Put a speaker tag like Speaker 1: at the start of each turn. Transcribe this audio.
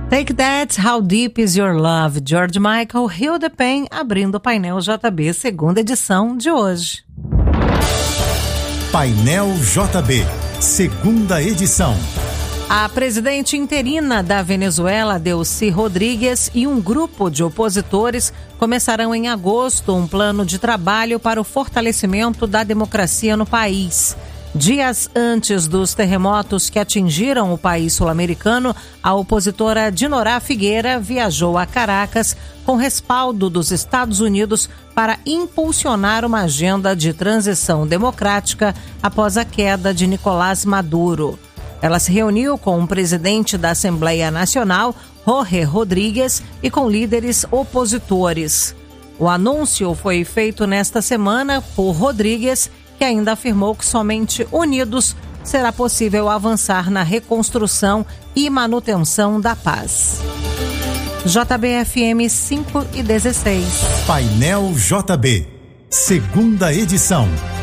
Speaker 1: Take That, How Deep Is Your Love, George Michael, Heal the Pain, abrindo o Painel JB, segunda edição de hoje.
Speaker 2: Painel JB, segunda edição.
Speaker 1: A presidente interina da Venezuela, Delcy Rodrigues, e um grupo de opositores começarão em agosto um plano de trabalho para o fortalecimento da democracia no país. Dias antes dos terremotos que atingiram o país sul-americano, a opositora Dinorá Figueira viajou a Caracas com respaldo dos Estados Unidos para impulsionar uma agenda de transição democrática após a queda de Nicolás Maduro. Ela se reuniu com o presidente da Assembleia Nacional, Jorge Rodríguez, e com líderes opositores. O anúncio foi feito nesta semana por Rodríguez, que ainda afirmou que somente unidos será possível avançar na reconstrução e manutenção da paz. JBFM 5:16.
Speaker 2: Painel JB, segunda edição.